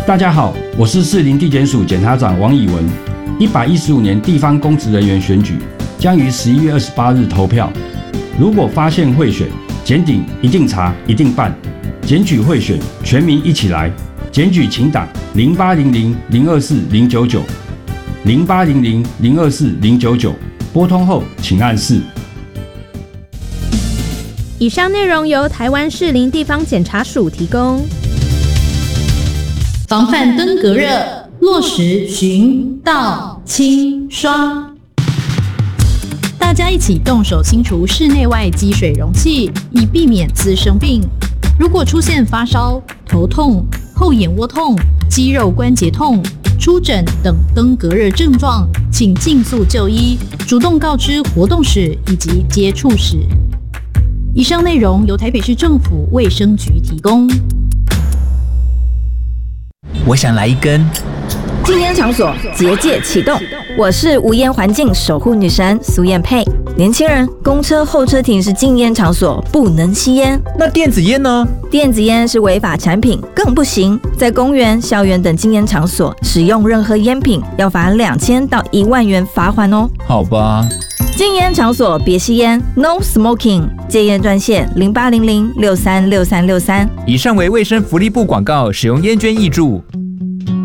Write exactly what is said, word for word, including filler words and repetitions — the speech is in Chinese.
大家好，我是士林地检署检察长王以文。一百一十五年地方公职人员选举将于十一月二十八日投票。如果发现贿选，检警一定查，一定办。检举贿选，全民一起来。检举请打零八零零零二四零九九零八零零零二四零九九，拨通后请按四。 以上内容由台湾士林地方检察署提供。 防范登革热，落实巡倒清刷。大家一起动手清除室内外积水容器，以避免滋生病。如果出现发烧、头痛、后眼窝痛、肌肉关节痛、出疹等登革热症状，请尽速就医，主动告知活动史以及接触史。以上内容由台北市政府卫生局提供。 我想来一根。 禁烟场所结界启动，我是无烟环境守护女神苏燕佩。年轻人，公车候车亭是禁烟场所，不能吸烟。 那电子烟呢？ 电子烟是违法产品，更不行。在公园、校园等禁烟场所使用任何烟品，要罚两千到一万元罚款哦。 好吧。 禁烟场所别吸烟 ，No Smoking。戒烟专线零八零零六三六三六三。 以上为卫生福利部广告，使用烟捐挹注。